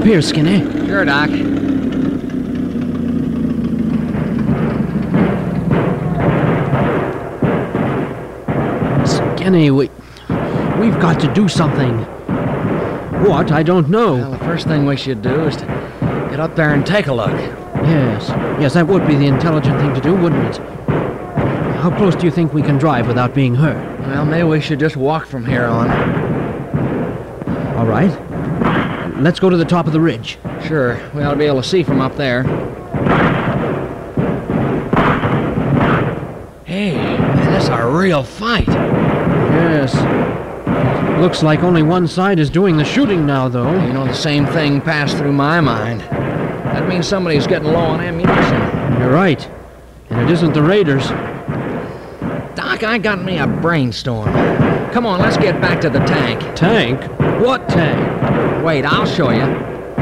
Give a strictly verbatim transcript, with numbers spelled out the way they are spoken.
here, Skinny. Sure, Doc. Skinny, we... We've got to do something. What? I don't know. Well, the first thing we should do is to get up there and take a look. Yes. Yes, that would be the intelligent thing to do, wouldn't it? How close do you think we can drive without being heard? Well, maybe we should just walk from here on. All right. Let's go to the top of the ridge. Sure. We ought to be able to see from up there. Hey, man, this is a real fight. Yes. Looks like only one side is doing the shooting now, though. You know, the same thing passed through my mind. That means somebody's getting low on ammunition. You're right. And it isn't the raiders. Doc, I got me a brainstorm. Come on, let's get back to the tank. Tank? What tank? Wait, I'll show you.